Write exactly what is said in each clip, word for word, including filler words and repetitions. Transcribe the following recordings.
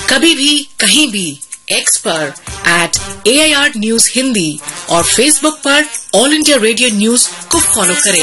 कभी भी कहीं भी एक्स पर eight A I R news Hindi और फेसबुक पर ऑल इंडिया रेडियो न्यूज को फॉलो करें।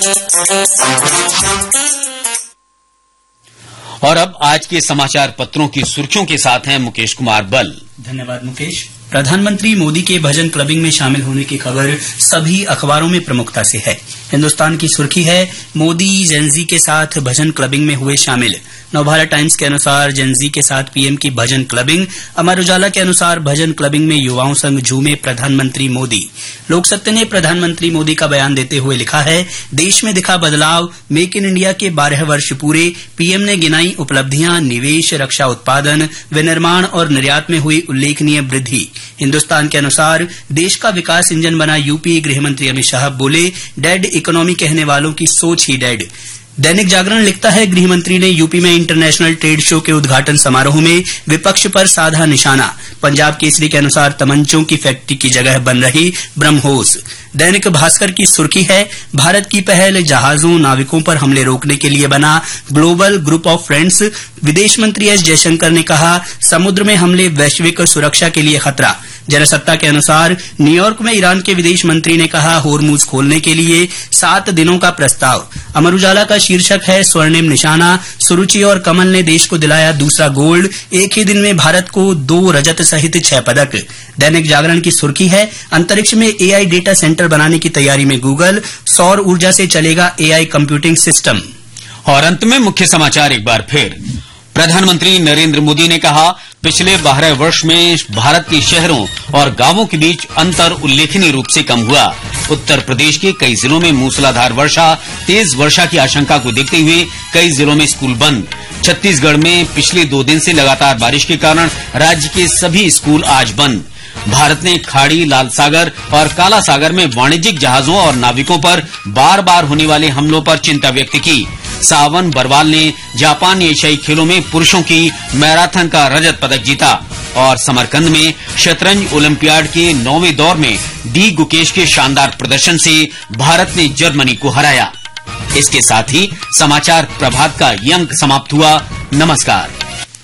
और अब आज के समाचार पत्रों की सुर्खियों के साथ हैं मुकेश कुमार बल। धन्यवाद मुकेश। प्रधानमंत्री मोदी के भजन क्लबिंग में शामिल होने की खबर सभी अखबारों में प्रमुखता से है। हिंदुस्तान की सुर्खी है, मोदी जेनजी के साथ भजन क्लबिंग में हुए शामिल। नवभारत टाइम्स के अनुसार जेनजी के साथ पीएम की भजन क्लबिंग। अमर उजाला के अनुसार भजन क्लबिंग में युवाओं संग झूमे प्रधानमंत्री मोदी। लोकसत्य ने प्रधानमंत्री मोदी का बयान देते हुए लिखा है, देश में दिखा बदलाव, मेक इन इंडिया के बारह वर्ष पूरे। पीएम ने गिनाई उपलब्धियां, निवेश, रक्षा उत्पादन, विनिर्माण और निर्यात में हुई उल्लेखनीय वृद्धि। हिंदुस्तान के अनुसार देश का विकास इंजन बना यूपी। गृहमंत्री अमित शाह बोले, डेड इकोनॉमी कहने वालों की सोच ही डेड। दैनिक जागरण लिखता है, गृहमंत्री ने यूपी में इंटरनेशनल ट्रेड शो के उद्घाटन समारोह में विपक्ष पर साधा निशाना। पंजाब केसरी के अनुसार तमंचों की फैक्ट्री की जगह बन रही ब्रह्मोस। दैनिक भास्कर की सुर्खी है, भारत की पहल जहाजों नाविकों पर हमले रोकने के लिए बना ग्लोबल ग्रुप ऑफ फ्रेंड्स। विदेश मंत्री एस जयशंकर ने कहा, समुद्र में हमले वैश्विक सुरक्षा के लिए खतरा। जनसत्ता के अनुसार न्यूयॉर्क में ईरान के विदेश मंत्री ने कहा, होर्मुज खोलने के लिए सात दिनों का प्रस्ताव। अमर उजाला का शीर्षक है, स्वर्णिम निशाना, सुरुचि और कमल ने देश को दिलाया दूसरा गोल्ड। एक ही दिन में भारत को दो रजत सहित छह पदक। दैनिक जागरण की सुर्खी है, अंतरिक्ष में एआई डेटा सेंटर बनाने की तैयारी में गूगल। सौर ऊर्जा से चलेगा एआई कंप्यूटिंग सिस्टम। और अंत में मुख्य समाचार एक बार फिर। प्रधानमंत्री नरेंद्र मोदी ने कहा, पिछले बारह वर्ष में भारत के शहरों और गांवों के बीच अंतर उल्लेखनीय रूप से कम हुआ। उत्तर प्रदेश के कई जिलों में मूसलाधार वर्षा, तेज वर्षा की आशंका को देखते हुए कई जिलों में स्कूल बंद। छत्तीसगढ़ में पिछले दो दिन से लगातार बारिश के कारण राज्य के सभी स्कूल आज बंद। भारत ने खाड़ी, लाल सागर और काला सागर में वाणिज्यिक जहाजों और नाविकों पर बार बार होने वाले हमलों पर चिंता व्यक्त की। सावन बरवाल ने जापान एशियाई खेलों में पुरुषों की मैराथन का रजत पदक जीता। और समरकंद में शतरंज ओलंपियाड के नौवें दौर में डी गुकेश के शानदार प्रदर्शन से भारत ने जर्मनी को हराया। इसके साथ ही समाचार प्रभात का ये अंक समाप्त हुआ। नमस्कार।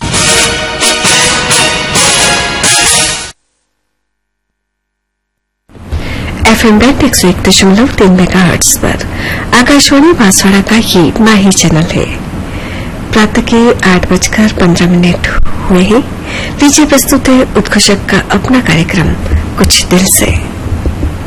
एफएम बैंड एक सौ एक दशमलव तीन मेगा हर्ट्ज पर आकाशवाणी बांसवाड़ा का ये माही चैनल है। प्रातः के आठ बजकर पंद्रह मिनट हुए हैं। लीजिए प्रस्तुत है उत्कर्षक का अपना कार्यक्रम कुछ दिल से।